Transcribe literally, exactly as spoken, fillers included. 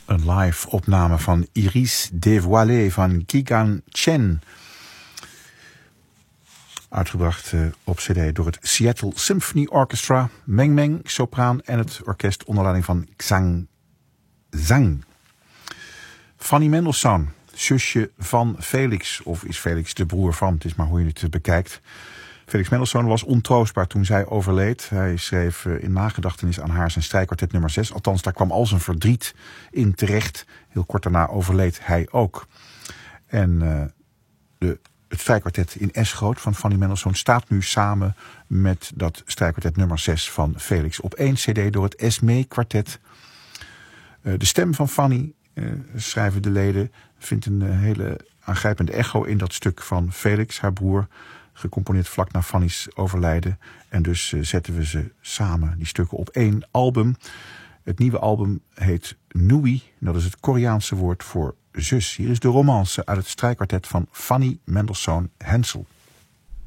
Een live opname van Iris Dévoilée van Guigan Chen. Uitgebracht uh, op cd door het Seattle Symphony Orchestra. Meng Meng, sopraan en het orkest onder leiding van Zhang Zhang. Fanny Mendelssohn, zusje van Felix. Of is Felix de broer van? Het is maar hoe je het bekijkt. Felix Mendelssohn was ontroostbaar toen zij overleed. Hij schreef in nagedachtenis aan haar zijn strijkkwartet nummer zes. Althans, daar kwam al zijn verdriet in terecht. Heel kort daarna overleed hij ook. En uh, de, het strijkkwartet in S-groot van Fanny Mendelssohn staat nu samen met dat strijkkwartet nummer zes van Felix op één cd door het Esmé kwartet. Uh, de stem van Fanny, uh, schrijven de leden, vindt een uh, hele aangrijpende echo in dat stuk van Felix, haar broer. Gecomponeerd vlak na Fanny's overlijden. En dus uh, zetten we ze samen, die stukken, op één album. Het nieuwe album heet Nui. Dat is het Koreaanse woord voor zus. Hier is de romance uit het strijkkwartet van Fanny Mendelssohn Hensel.